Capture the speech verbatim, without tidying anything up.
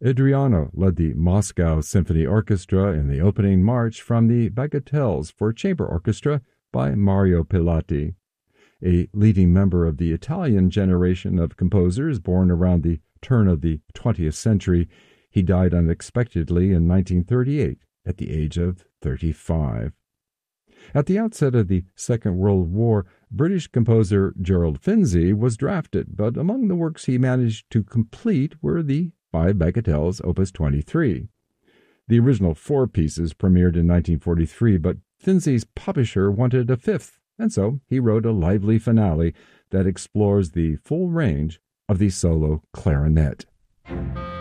Adriano led the Moscow Symphony Orchestra in the opening march from the Bagatelles for Chamber Orchestra by Mario Pilati. A leading member of the Italian generation of composers born around the turn of the twentieth century, he died unexpectedly in nineteen thirty-eight at the age of thirty-five. At the outset of the Second World War, British composer Gerald Finzi was drafted, but among the works he managed to complete were the five Bagatelles, Opus twenty-three. The original four pieces premiered in nineteen forty-three, but Finzi's publisher wanted a fifth, and so he wrote a lively finale that explores the full range of the solo clarinet.